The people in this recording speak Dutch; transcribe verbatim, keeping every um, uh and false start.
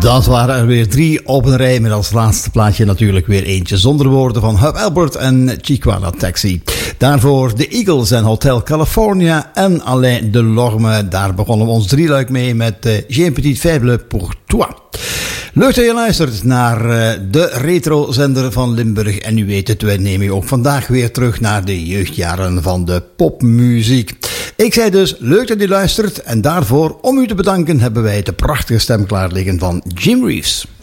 Dat waren er weer drie op een rij met als laatste plaatje natuurlijk weer eentje zonder woorden van Herb Alpert en Chiquala Taxi. Daarvoor de Eagles en Hotel California en Alain Delorme. Daar begonnen we ons drieluik mee met uh, J'ai un petit faible pour toi. Leuk dat je luistert naar uh, de retrozender van Limburg. En u weet het, wij nemen je ook vandaag weer terug naar de jeugdjaren van de popmuziek. Ik zei dus, leuk dat u luistert. En daarvoor, om u te bedanken, hebben wij de prachtige stem klaar liggen van Jim Reeves.